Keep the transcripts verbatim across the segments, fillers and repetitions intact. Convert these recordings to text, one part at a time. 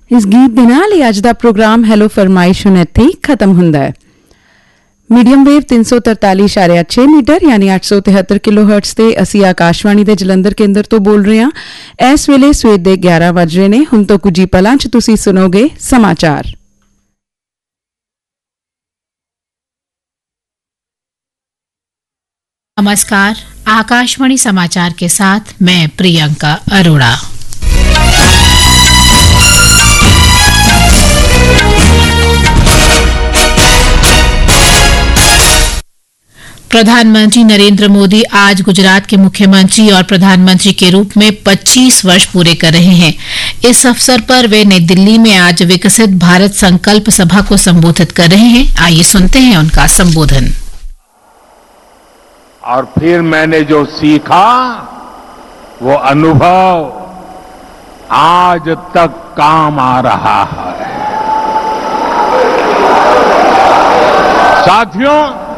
ਇਸ ਗੀਤ ਦੇ ਨਾਲ ਹੀ ਅੱਜ ਦਾ ਪ੍ਰੋਗਰਾਮ ਹੈਲੋ ਫਰਮਾਇਸ਼ ਹੁਣ ਇੱਥੇ ਹੀ ਖਤਮ ਹੁੰਦਾ ਹੈ। ਮੀਡੀਅਮ ਵੇਵ तीन सौ तरतालीस दशमलव छह ਮੀਟਰ ਯਾਨੀ आठ सौ तिहत्तर ਕਿਲੋਹਰਟਜ਼ ਤੇ ਅਸੀਂ ਆਕਾਸ਼ਵਾਣੀ ਦੇ ਜਲੰਧਰ ਕੇਂਦਰ ਤੋਂ ਬੋਲ ਰਹੇ ਹਾਂ। ਇਸ ਵੇਲੇ ਸਵੇਰ ਦੇ ਗਿਆਰਾਂ ਵਜ ਰਹੇ ਨੇ। ਹੁਣ ਤੋਂ ਕੁਝ ਹੀ ਪਲਾਂ 'ਚ ਤੁਸੀਂ ਸੁਣੋਗੇ समाचार। नमस्कार, आकाशवाणी समाचार के साथ मैं प्रियंका अरोड़ा। प्रधानमंत्री नरेंद्र मोदी आज गुजरात के मुख्यमंत्री और प्रधानमंत्री के रूप में पच्चीस वर्ष पूरे कर रहे हैं। इस अवसर पर वे नई दिल्ली में आज विकसित भारत संकल्प सभा को संबोधित कर रहे हैं। आइए सुनते हैं उनका संबोधन। और फिर मैंने जो सीखा वो अनुभव आज तक काम आ रहा है। साथियों,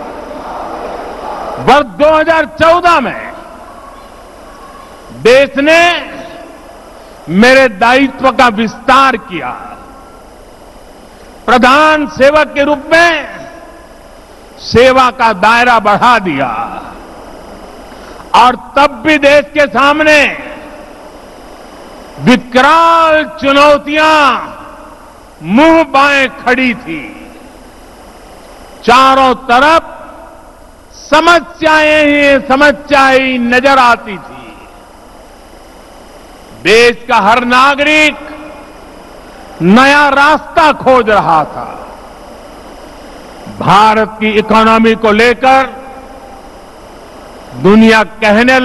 वर्ष दो हज़ार चौदह में देश ने मेरे दायित्व का विस्तार किया। प्रधान सेवक के रूप में सेवा का दायरा बढ़ा दिया और तब भी देश के सामने विकराल चुनौतियां मुंह बाएं खड़ी थी। चारों तरफ समस्याएं ही समस्याएं नजर आती थी। देश का हर नागरिक नया रास्ता खोज रहा था। भारत की इकोनॉमी को लेकर दुनिया कहने लगी